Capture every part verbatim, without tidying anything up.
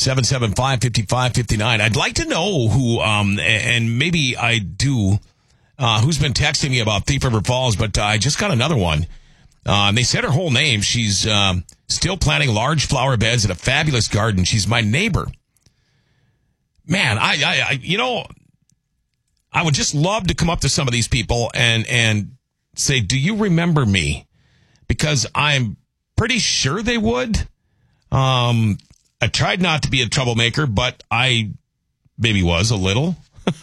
seven seven five, five five five nine. I'd like to know who, um, and maybe I do, uh, who's been texting me about Thief River Falls, but uh, I just got another one. Uh, and they said her whole name. She's um, still planting large flower beds in a fabulous garden. She's my neighbor. Man, I, I, I, you know, I would just love to come up to some of these people and, and say, do you remember me? Because I'm pretty sure they would. Um, I tried not to be a troublemaker, but I maybe was a little.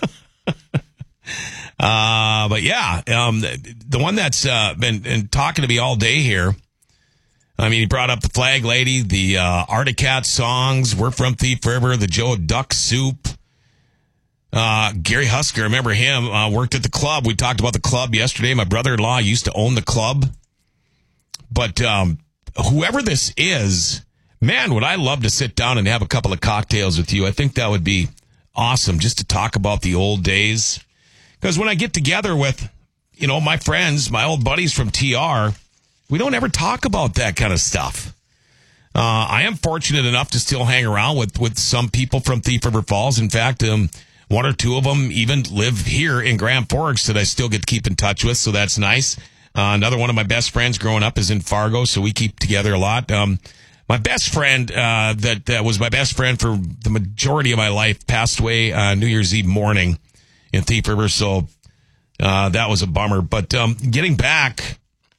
uh, but yeah, um, the, the one that's uh, been, been talking to me all day here. I mean, he brought up the Flag Lady, the uh, Arctic Cat songs, We're from Thief River, the Joe Duck Soup. Uh, Gary Husker, remember him, uh, worked at the club. We talked about the club yesterday. My brother-in-law used to own the club. But um, whoever this is, man, would I love to sit down and have a couple of cocktails with you. I think that would be awesome just to talk about the old days. Because when I get together with, you know, my friends, my old buddies from T R, we don't ever talk about that kind of stuff. Uh, I am fortunate enough to still hang around with, with some people from Thief River Falls. In fact, um, one or two of them even live here in Grand Forks that I still get to keep in touch with, so that's nice. Uh, another one of my best friends growing up is in Fargo, so we keep together a lot. Um, my best friend, uh, that, that was my best friend for the majority of my life, passed away uh, New Year's Eve morning in Thief River, so uh, that was a bummer. But um, getting back,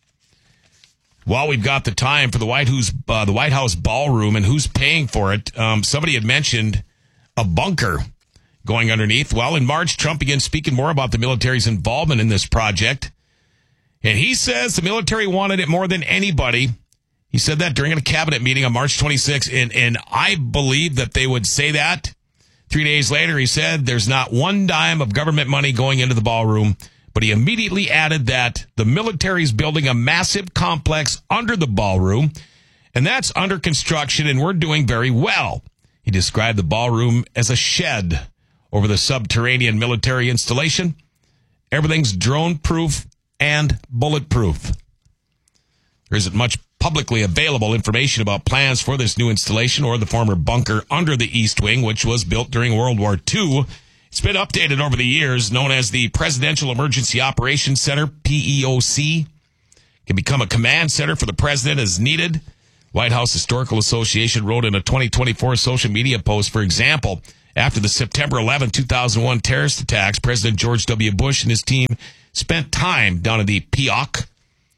while we've got the time for the White House, uh, the White House ballroom and who's paying for it, um, somebody had mentioned a bunker going underneath. Well, in March, Trump began speaking more about the military's involvement in this project. And he says the military wanted it more than anybody. He said that during a cabinet meeting on March twenty-sixth. And, and I believe that they would say that. Three days later, he said there's not one dime of government money going into the ballroom. But he immediately added that the military is building a massive complex under the ballroom, and that's under construction, and we're doing very well. He described the ballroom as a shed over the subterranean military installation. Everything's drone-proof and bulletproof. There isn't much publicly available information about plans for this new installation or the former bunker under the East Wing, which was built during World War Two. It's been updated over the years, known as the Presidential Emergency Operations Center, P E O C. It can become a command center for the president as needed. White House Historical Association wrote in a twenty twenty-four social media post, for example, after the September eleventh, two thousand one terrorist attacks, President George W. Bush and his team spent time down at the P O C.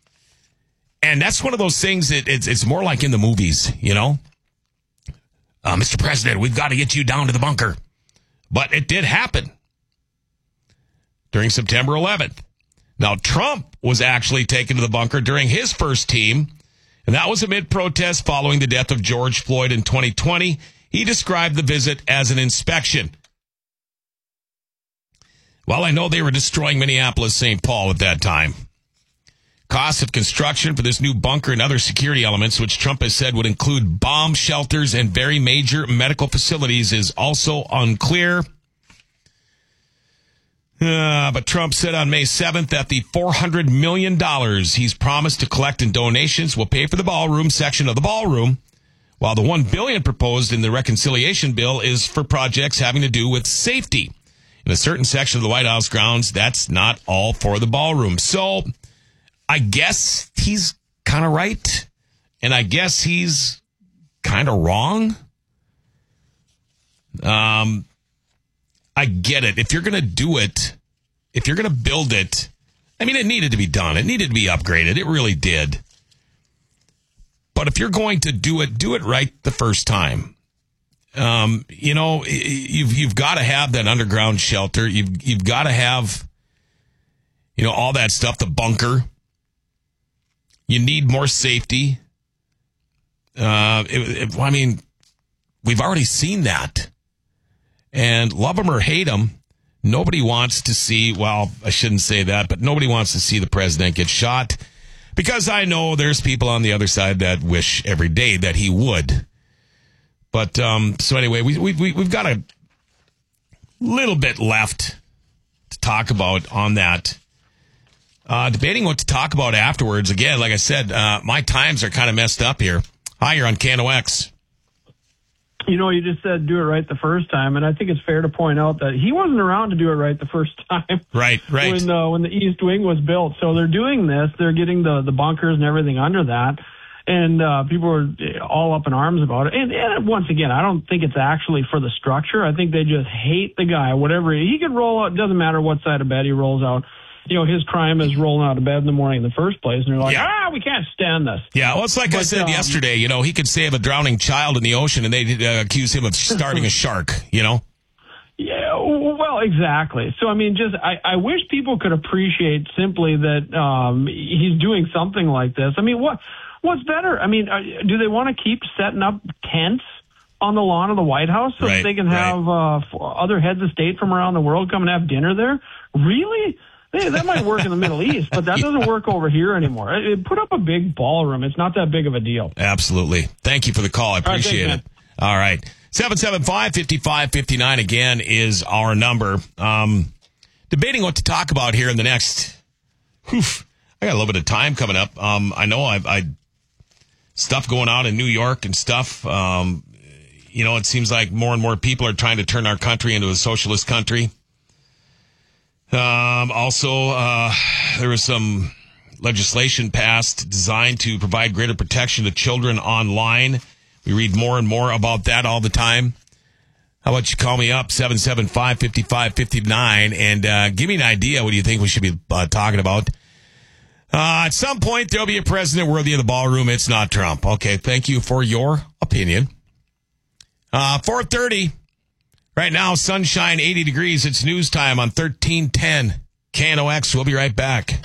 And that's one of those things that it's, it's more like in the movies, you know? Uh, Mister President, we've got to get you down to the bunker. But it did happen during September eleventh. Now, Trump was actually taken to the bunker during his first team, and that was amid protests following the death of George Floyd in twenty twenty. He described the visit as an inspection. Well, I know they were destroying Minneapolis Saint Paul at that time. Costs of construction for this new bunker and other security elements, which Trump has said would include bomb shelters and very major medical facilities, is also unclear. Uh, but Trump said on May seventh that the four hundred million dollars he's promised to collect in donations will pay for the ballroom section of the ballroom, while the one billion dollars proposed in the reconciliation bill is for projects having to do with safety. In a certain section of the White House grounds, that's not all for the ballroom. So I guess he's kind of right, and I guess he's kind of wrong. Um, I get it. If you're going to do it, if you're going to build it, I mean, it needed to be done. It needed to be upgraded. It really did. But if you're going to do it, do it right the first time. Um, you know, you've you've got to have that underground shelter. You've you've got to have, you know, all that stuff. The bunker. You need more safety. Uh, it, it, I mean, we've already seen that. And love them or hate them, nobody wants to see, well, I shouldn't say that, but nobody wants to see the president get shot. Because I know there's people on the other side that wish every day that he would. But, um, so anyway, we, we, we, we've got a little bit left to talk about on that. Uh, debating what to talk about afterwards. Again, like I said, uh, my times are kind of messed up here. Hi, you're on K N O X. you know, you just said do it right the first time, and I think it's fair to point out that he wasn't around to do it right the first time. Right, right. When uh, when the East Wing was built, so they're doing this. They're getting the the bunkers and everything under that, and uh, people are all up in arms about it. And, and once again, I don't think it's actually for the structure. I think they just hate the guy. Whatever he could roll out, doesn't matter what side of bed he rolls out. You know, his crime is rolling out of bed in the morning in the first place, and they're like, yeah. ah, we can't stand this. Yeah, well, it's like but, I said um, yesterday, you know, he could save a drowning child in the ocean, and they uh, accuse him of starting a shark, you know? Yeah, well, exactly. So, I mean, just I, I wish people could appreciate simply that um, he's doing something like this. I mean, what what's better? I mean, uh, do they want to keep setting up tents on the lawn of the White House so right, that they can right. have uh, other heads of state from around the world come and have dinner there? Really? Hey, that might work in the Middle East, but that doesn't work over here anymore. It, put up a big ballroom. It's not that big of a deal. Absolutely. Thank you for the call. I appreciate All right, it. All right. seven seven five, five five five nine, again, is our number. Um, debating what to talk about here in the next, whew, I got a little bit of time coming up. Um, I know I've, I, stuff going on in New York and stuff. Um, you know, it seems like more and more people are trying to turn our country into a socialist country. Um, also, uh, there was some legislation passed designed to provide greater protection to children online. We read more and more about that all the time. How about you call me up, seven seven five, five five five nine, and uh, give me an idea what do you think we should be uh, talking about. Uh, at some point, there'll be a president worthy of the ballroom. It's not Trump. Okay, thank you for your opinion. Uh, four thirty. Right now, sunshine, eighty degrees. It's news time on thirteen ten K N O X. We'll be right back.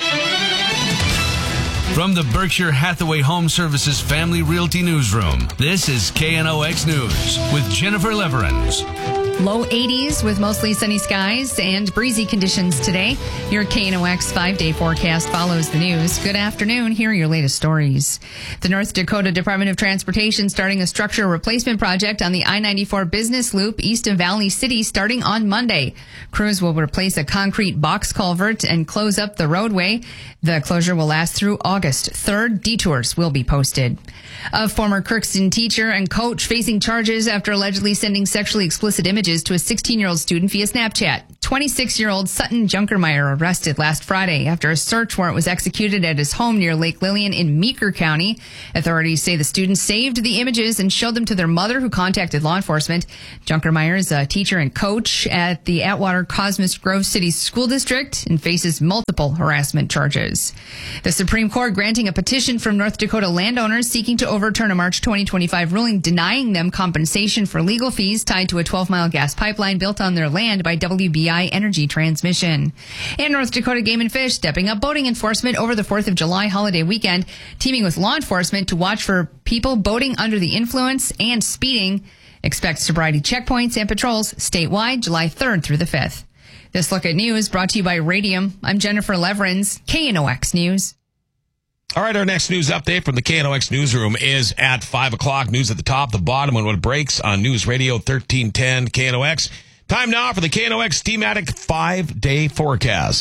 From the Berkshire Hathaway Home Services Family Realty Newsroom, this is K N O X News with Jennifer Leverins. Low eighties with mostly sunny skies and breezy conditions today. Your K N O X five-day forecast follows the news. Good afternoon. Here are your latest stories. The North Dakota Department of Transportation starting a structural replacement project on the I ninety-four business loop east of Valley City starting on Monday. Crews will replace a concrete box culvert and close up the roadway. The closure will last through August third. Detours will be posted. A former Kirkston teacher and coach facing charges after allegedly sending sexually explicit images to a sixteen-year-old student via Snapchat. twenty-six-year-old Sutton Junkermeyer arrested last Friday after a search warrant was executed at his home near Lake Lillian in Meeker County. Authorities say the student saved the images and showed them to their mother, who contacted law enforcement. Junkermeyer is a teacher and coach at the Atwater Cosmos Grove City School District and faces multiple harassment charges. The Supreme Court granting a petition from North Dakota landowners seeking to overturn a March twenty twenty-five ruling denying them compensation for legal fees tied to a twelve-mile gas pipeline built on their land by W B I Energy Transmission. And North Dakota Game and Fish stepping up boating enforcement over the fourth of July holiday weekend, teaming with law enforcement to watch for people boating under the influence and speeding. Expect sobriety checkpoints and patrols statewide July third through the fifth. This look at news brought to you by Radium. I'm Jennifer Leverins, K N O X News. All right, our next news update from the K N O X newsroom is at five o'clock. News at the top, the bottom, and when it breaks on News Radio thirteen ten K N O X. Time now for the K N O X Steamatic five-day forecast.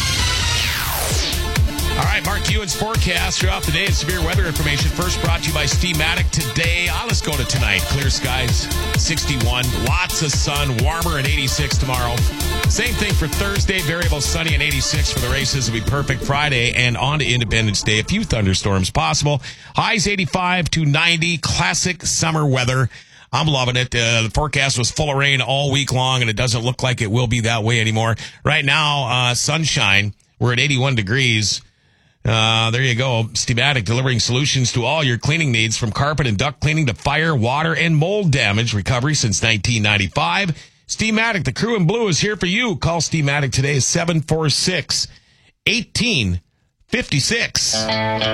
All right, Mark Ewan's forecast throughout the day and severe weather information. First brought to you by Steamatic today. Oh, let's go to tonight. Clear skies, sixty-one. Lots of sun, warmer at eighty-six tomorrow. Same thing for Thursday, variable sunny and eighty-six for the races. It'll be perfect Friday and on to Independence Day. A few thunderstorms possible. Highs eighty-five to ninety. Classic summer weather. I'm loving it. Uh, the forecast was full of rain all week long, and it doesn't look like it will be that way anymore. Right now, uh, sunshine. We're at eighty-one degrees. Uh, there you go. Steamatic, delivering solutions to all your cleaning needs, from carpet and duct cleaning to fire, water, and mold damage recovery since nineteen ninety-five. Steamatic, the crew in blue, is here for you. Call Steamatic today, seven four six, one eight five six.